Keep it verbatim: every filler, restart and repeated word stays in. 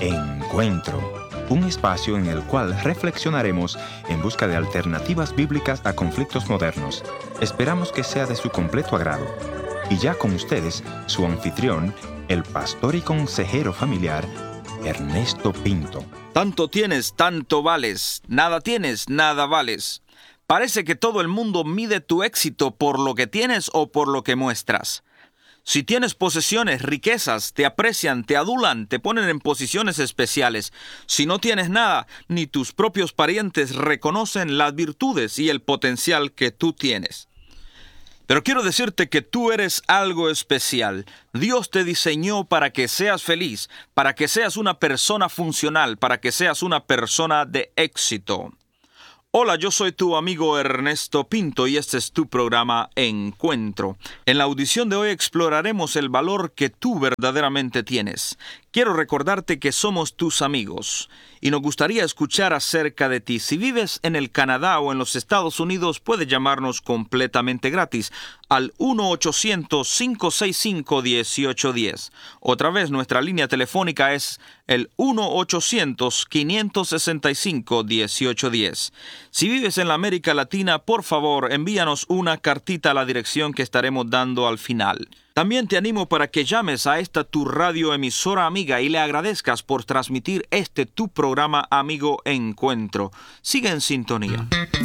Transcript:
Encuentro, un espacio en el cual reflexionaremos en busca de alternativas bíblicas a conflictos modernos. Esperamos que sea de su completo agrado. Y ya con ustedes, su anfitrión, el pastor y consejero familiar, Ernesto Pinto. Tanto tienes, tanto vales. Nada tienes, nada vales. Parece que todo el mundo mide tu éxito por lo que tienes o por lo que muestras. Si tienes posesiones, riquezas, te aprecian, te adulan, te ponen en posiciones especiales. Si no tienes nada, ni tus propios parientes reconocen las virtudes y el potencial que tú tienes. Pero quiero decirte que tú eres algo especial. Dios te diseñó para que seas feliz, para que seas una persona funcional, para que seas una persona de éxito. Hola, yo soy tu amigo Ernesto Pinto y este es tu programa Encuentro. En la audición de hoy exploraremos el valor que tú verdaderamente tienes. Quiero recordarte que somos tus amigos y nos gustaría escuchar acerca de ti. Si vives en el Canadá o en los Estados Unidos, puedes llamarnos completamente gratis al uno ochocientos, cinco seis cinco, uno ocho uno cero. Otra vez, nuestra línea telefónica es el uno ochocientos, cinco seis cinco, uno ocho uno cero. Si vives en la América Latina, por favor, envíanos una cartita a la dirección que estaremos dando al final. También te animo para que llames a esta tu radioemisora amiga y le agradezcas por transmitir este tu programa amigo Encuentro. Sigue en sintonía.